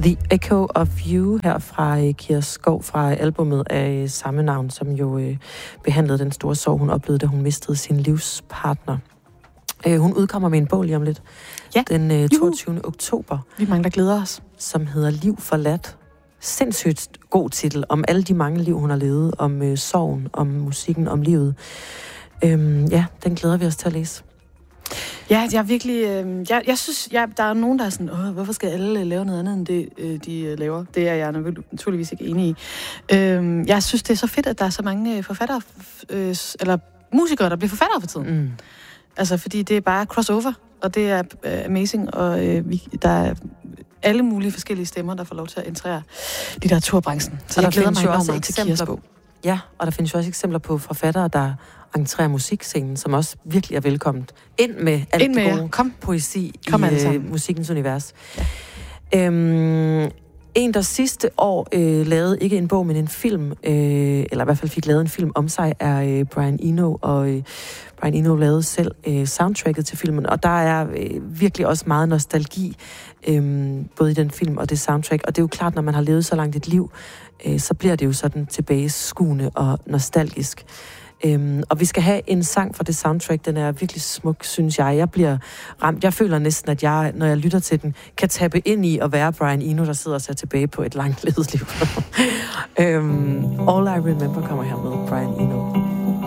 The Echo of You her fra Kira Skov fra albumet af samme navn, som jo behandlede den store sorg, hun oplevede, da hun mistede sin livspartner. Hun udkommer med en bog lige om lidt. Ja. Den 22. oktober. Vi mange, der glæder os. Som hedder Liv forladt. Sindssygt god titel om alle de mange liv, hun har levet. Om sorgen, om musikken, om livet. Ja, den glæder vi os til at læse. Ja, jeg er virkelig... Jeg synes, der er nogen, der er sådan, hvorfor skal alle lave noget andet, end det, de laver? Det er jeg naturligvis ikke enig i. Jeg synes, det er så fedt, at der er så mange forfattere, eller musikere, der bliver forfattere for tiden. Mm. Altså, fordi det er bare crossover, og det er amazing, og der er alle mulige forskellige stemmer, der får lov til at entrere litteraturbranchen. Så jeg glæder mig enormt meget til Kiras bog. Ja, og der findes jo også eksempler på forfattere, der entrerer musikscenen, som også virkelig er velkomment. Ind med alt det gode poesi i musikkens univers. Ja. En, der sidste år lavede ikke en bog, men en film, eller i hvert fald fik lavet en film om sig, er Brian Eno, og Brian Eno lavede selv soundtracket til filmen, og der er virkelig også meget nostalgi, både i den film og det soundtrack, og det er jo klart, når man har levet så langt et liv, så bliver det jo sådan tilbageskuende og nostalgisk. Og vi skal have en sang fra det soundtrack. Den er virkelig smuk, synes jeg. Jeg bliver ramt. Jeg føler næsten, at jeg, når jeg lytter til den, kan tappe ind i at være Brian Eno, der sidder og ser tilbage på et langt levet liv. All I Remember kommer her med Brian Eno.